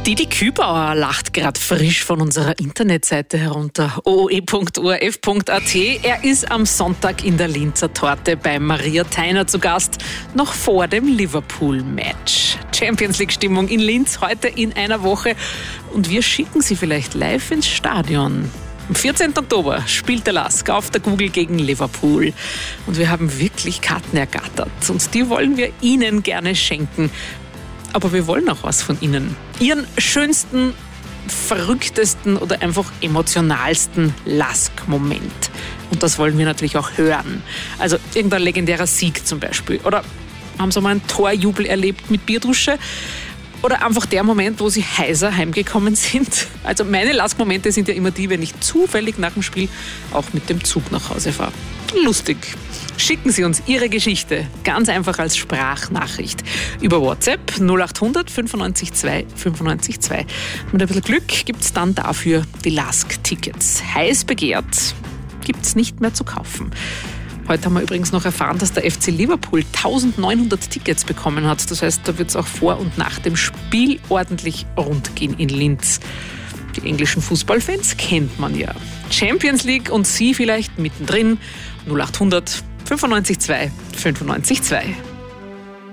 Didi Kübauer lacht gerade frisch von unserer Internetseite herunter, ooe.orf.at. Er ist am Sonntag in der Linzer Torte bei Maria Theiner zu Gast, noch vor dem Liverpool-Match. Champions-League-Stimmung in Linz heute in einer Woche und wir schicken Sie vielleicht live ins Stadion. Am 14. Oktober spielt der LASK auf der Google gegen Liverpool. Und wir haben wirklich Karten ergattert. Und die wollen wir Ihnen gerne schenken. Aber wir wollen auch was von Ihnen. Ihren schönsten, verrücktesten oder einfach emotionalsten LASK-Moment. Und das wollen wir natürlich auch hören. Also irgendein legendärer Sieg zum Beispiel. Oder haben Sie mal einen Torjubel erlebt mit Bierdusche? Oder einfach der Moment, wo Sie heiser heimgekommen sind. Also meine LASK-Momente sind ja immer die, wenn ich zufällig nach dem Spiel auch mit dem Zug nach Hause fahre. Lustig. Schicken Sie uns Ihre Geschichte ganz einfach als Sprachnachricht über WhatsApp 0800 95 2 95 2. Mit ein bisschen Glück gibt es dann dafür die LASK-Tickets. Heiß begehrt gibt es nicht mehr zu kaufen. Heute haben wir übrigens noch erfahren, dass der FC Liverpool 1900 Tickets bekommen hat. Das heißt, da wird es auch vor und nach dem Spiel ordentlich rund gehen in Linz. Die englischen Fußballfans kennt man ja. Champions League und Sie vielleicht mittendrin. 0800 95 2 95 2.